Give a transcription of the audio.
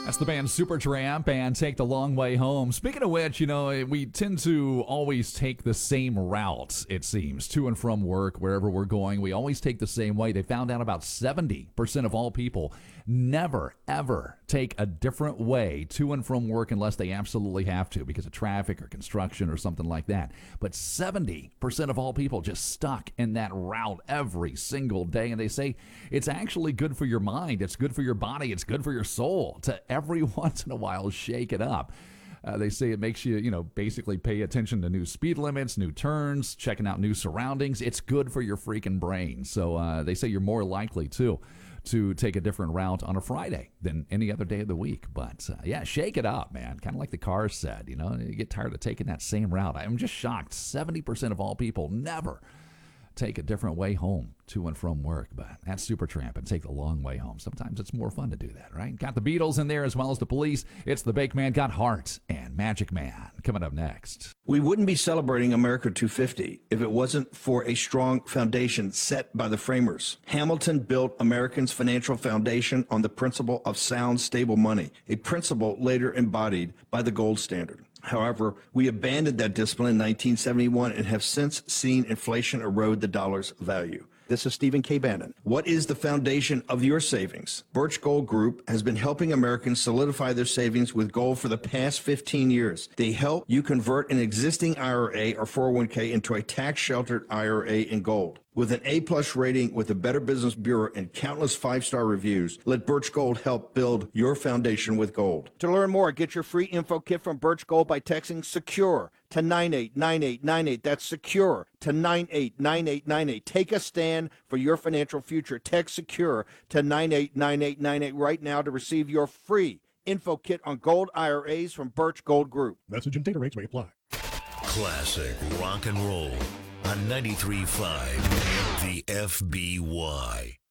That's the band Supertramp and Take the Long Way Home. Speaking of which, we tend to always take the same routes, it seems, to and from work, wherever we're going. We always take the same way. They found out about 70% of all people never, ever take a different way to and from work unless they absolutely have to because of traffic or construction or something like that. But 70% of all people just stuck in that route every single day. And they say it's actually good for your mind. It's good for your body. It's good for your soul to every once in a while shake it up. They say it makes you, basically pay attention to new speed limits, new turns, checking out new surroundings. It's good for your freaking brain. So they say you're more likely to take a different route on a Friday than any other day of the week. But shake it up, man. Kind of like the Cars said, you get tired of taking that same route. I'm just shocked. 70% of all people never take a different way home to and from work. But that's Supertramp and Take the Long Way Home. Sometimes it's more fun to do that, right? Got the Beatles in there as well as the Police. It's the Bake Man Got Heart and Magic Man coming up next. We wouldn't be celebrating America 250 if it wasn't for a strong foundation set by the framers. Hamilton built Americans' financial foundation on the principle of sound, stable money, a principle later embodied by the gold standard. However, we abandoned that discipline in 1971 and have since seen inflation erode the dollar's value. This is Stephen K. Bannon. What is the foundation of your savings? Birch Gold Group has been helping Americans solidify their savings with gold for the past 15 years. They help you convert an existing IRA or 401k into a tax-sheltered IRA in gold. With an A-plus rating with the Better Business Bureau and countless five-star reviews, let Birch Gold help build your foundation with gold. To learn more, get your free info kit from Birch Gold by texting SECURE to 989898. That's SECURE to 989898. Take a stand for your financial future. Text SECURE to 989898 right now to receive your free info kit on gold IRAs from Birch Gold Group. Message and data rates may apply. Classic rock and roll on 93.5 The FBY.